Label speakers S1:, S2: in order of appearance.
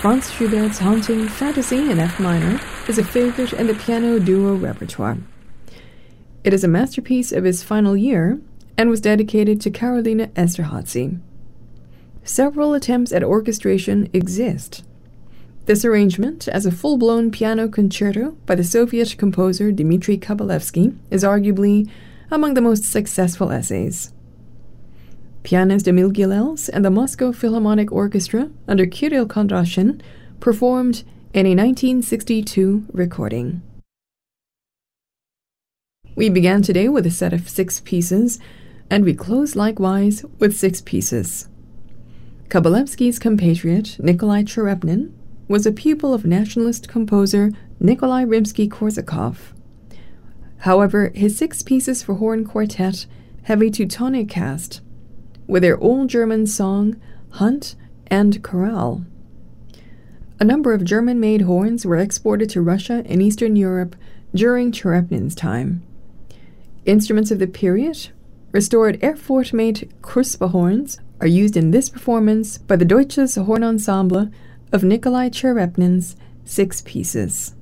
S1: Franz Schubert's haunting Fantasy in F minor is a favorite in the piano duo repertoire. It is a masterpiece of his final year and was dedicated to Carolina Esterházy. Several attempts at orchestration exist. This arrangement, as a full-blown piano concerto by the Soviet composer Dmitri Kabalevsky, is arguably among the most successful essays. Pianist Emil Gilels and the Moscow Philharmonic Orchestra under Kirill Kondrashin performed in a 1962 recording. We began today with a set of 6 pieces, and we close likewise with 6 pieces. Kabalevsky's compatriot Nikolai Cherepnin was a pupil of nationalist composer Nikolai Rimsky-Korsakov. However, his 6 pieces for horn quartet have a Teutonic cast, with their Old German song, Hunt, and chorale. A number of German-made horns were exported to Russia and Eastern Europe during Cherepnin's time. Instruments of the period, restored Erfurt-made Kruspe horns, are used in this performance by the Deutsches Hornensemble of Nikolai Cherepnin's 6 pieces.